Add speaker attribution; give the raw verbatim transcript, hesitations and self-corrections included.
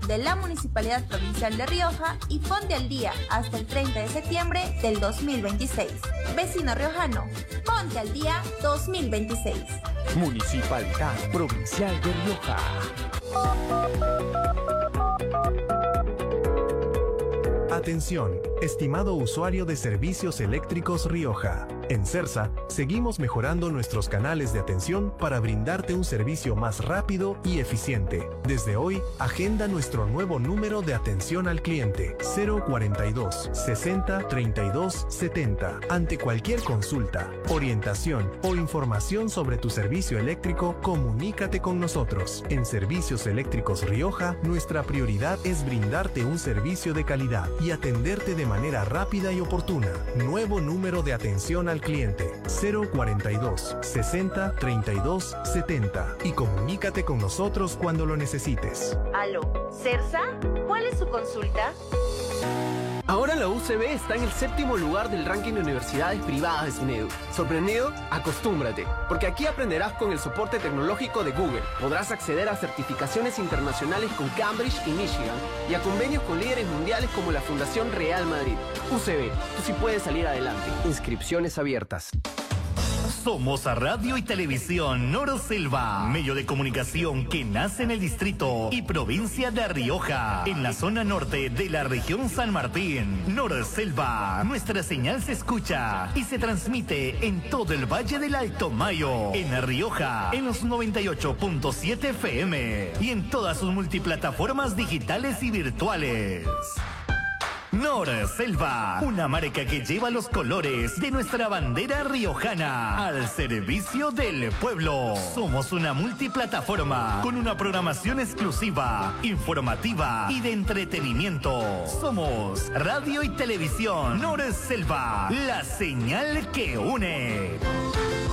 Speaker 1: de la Municipalidad Provincial de Rioja y ponte al día hasta el treinta de septiembre del dos mil veintiséis. Vecino riojano, ponte al día dos mil veintiséis.
Speaker 2: Municipalidad Provincial de Rioja.
Speaker 3: Atención, estimado usuario de Servicios Eléctricos Rioja. En CERSA, seguimos mejorando nuestros canales de atención para brindarte un servicio más rápido y eficiente. Desde hoy, agenda nuestro nuevo número de atención al cliente, cero cuarenta y dos, sesenta, treinta y dos, setenta. Ante cualquier consulta, orientación o información sobre tu servicio eléctrico, comunícate con nosotros. En Servicios Eléctricos Rioja, nuestra prioridad es brindarte un servicio de calidad y atenderte de manera rápida y oportuna. Nuevo número de atención al cliente, cero cuarenta y dos, sesenta, treinta y dos, setenta. Y comunícate con nosotros cuando lo necesites.
Speaker 4: Aló, ¿CERSA? ¿Cuál es su consulta?
Speaker 5: Ahora la U C B está en el séptimo lugar del ranking de universidades privadas de SUNEDU. ¿Sorprendido? Acostúmbrate, porque aquí aprenderás con el soporte tecnológico de Google. Podrás acceder a certificaciones internacionales con Cambridge y Michigan y a convenios con líderes mundiales como la Fundación Real Madrid. U C B, tú sí puedes salir adelante. Inscripciones abiertas.
Speaker 6: Somos a Radio y Televisión Norselva, medio de comunicación que nace en el distrito y provincia de Rioja, en la zona norte de la región San Martín. Norselva, nuestra señal se escucha y se transmite en todo el Valle del Alto Mayo, en Rioja, en los noventa y ocho punto siete F M y en todas sus multiplataformas digitales y virtuales. Norselva, una marca que lleva los colores de nuestra bandera riojana al servicio del pueblo. Somos una multiplataforma con una programación exclusiva, informativa y de entretenimiento. Somos Radio y Televisión Norselva, la señal que une.